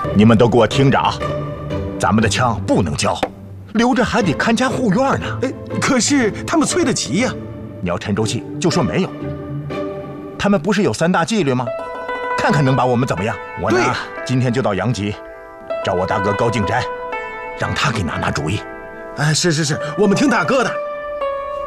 你们都给我听着啊！咱们的枪不能交，留着还得看家护院呢。 可是他们催得急呀！ 你要沉住气，就说没有。他们不是有3大纪律吗？看看能把我们怎么样？我呢，今天就到杨集，找我大哥高敬斋，让他给拿主意。 是，我们听大哥的。